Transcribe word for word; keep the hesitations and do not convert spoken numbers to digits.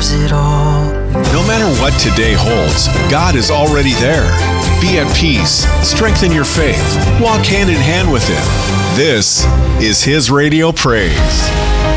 deserves it all. No matter what today holds, God is already there. Be at peace, strengthen your faith, walk hand in hand with Him. This is His Radio Praise.